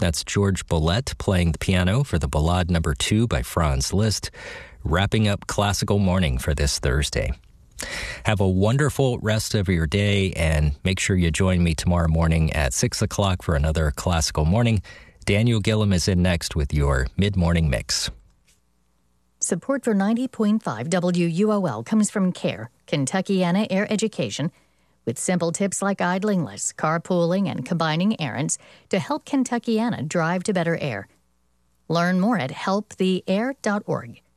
That's George Bollett playing the piano for the Ballade No. 2 by Franz Liszt, wrapping up Classical Morning for this Thursday. Have a wonderful rest of your day, and make sure you join me tomorrow morning at 6 o'clock for another Classical Morning. Daniel Gillum is in next with your mid-morning mix. Support for 90.5 WUOL comes from CARE, Kentuckiana Air Education, with simple tips like idling less, carpooling, and combining errands to help Kentuckiana drive to better air. Learn more at helptheair.org.